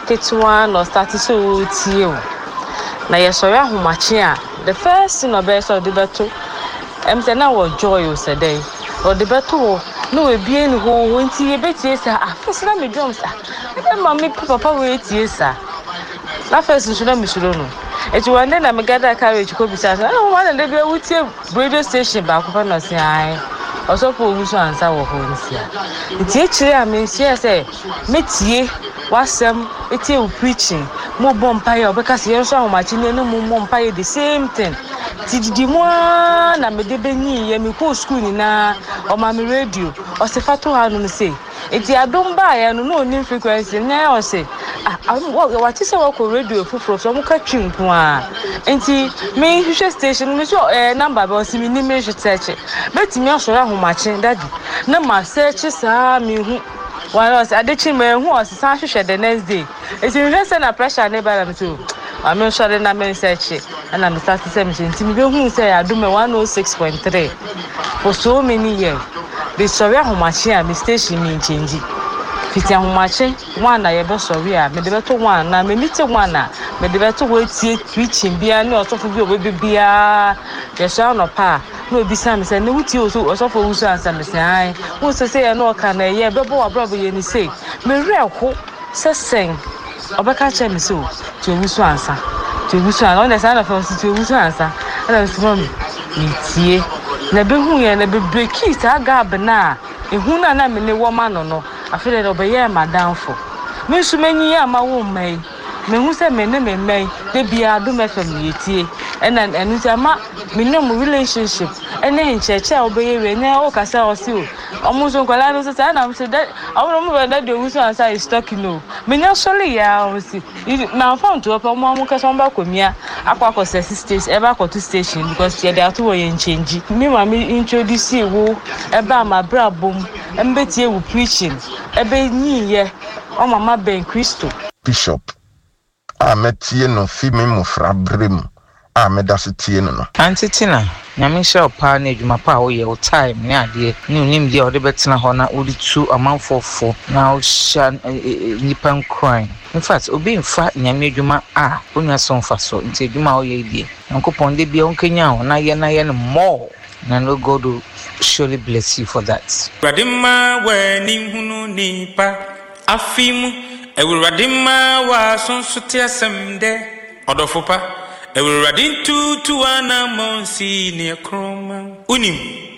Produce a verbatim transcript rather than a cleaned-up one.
ketwa no start so tie o na yesori ahomache a the first thing obe so de beto em say na wo joy o say dey o de beto no we bie ni ho ho nti ye betie sa afese na me drums ah e ma me papa we tie sa na first nso na me suro no eti one day na me gather carriage ko bi sa na one day be wutie radio station ba ko fa no say ai also for wusu ansa wo ho nsia nti e kire a me nsia say metie wasem etie u preaching mo bompaye obeka se yenso ahomachi ne no mo bompaye the same thing tididi mo na me de benyi ye me ko school ni na o ma me radio o se fato ha no say eti adomba ya no no ni frequency na o say ah wa ti se wa ko radio fufuro so mo ka twimpo a enti me hwehwe station me so eh number ba o si me ni me hwete betimi asoro ahomachi daddy na ma search sa me hu Well, I did him who was the next day. It's in less than a pressure neighbor. I'm too. I'm not sure that I'm searching, and I'm starting seventeen. Who say I do me one oh six point three for so many years. The sorry how much I station me change. Fiti how much one I ever sorry. I made the better one. I made it one. Made the better way to preaching. Be a no sort of baby be a your son or pa. No be some say no ti o so so for usu answer me say ai who say no can e ye bebo abrabo ye ni say me reko se sen obeka che me so ti usu answer ti usu answer on the side of us ti usu answer and I say me me tie na be hu ye na be break it agab na ehu na na me ne wo ma no no afele no be ye madam for me su manyi ya ma wo mai me hu se me ne me mai de bia do me fam ye tie and and and say ma me no relationship and then church e obey we na o kasa o si o omo so kwala no say na say that omo mo that dey usu answer is talking no me nya sole ya o si na phone to omo omo kasa on ba komia akwa ko six station e ba ko two station because they are to we change me ma me introduce wo e ba ma bra bom e mbetie wo preaching e be nyi ye o mama ben Christo Bishop ametie no fi me mufra brem a medase tie no no antitina nyame hye pa na adwuma pa wo ye wo time ne ade ne unim de o de betena ho na odi tu amanfofo na o sha nipan crime in fact obi mfa nyame adwuma a onwa so mfa so nti adwuma wo ye die nkopon de bia onkanya ho na ye na ye no more na no God will surely bless you for that. Radima we ni hunu nipa afimu ewuradima wa sonso te asemde odofopa ewuradin tu tu ana monsi ne kroma unim